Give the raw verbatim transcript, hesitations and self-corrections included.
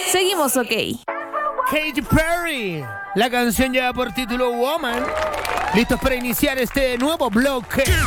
Seguimos, ok. Katy Perry. La canción lleva por título Woman. Listos para iniciar este nuevo bloque.